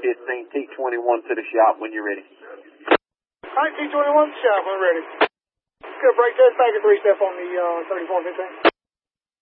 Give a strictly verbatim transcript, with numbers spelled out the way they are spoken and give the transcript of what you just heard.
fifteen, T twenty-one to the shop when you're ready. All right, T twenty-one to the shop, I'm ready. Good break test, back at three step on the uh, thirty-four fifteen.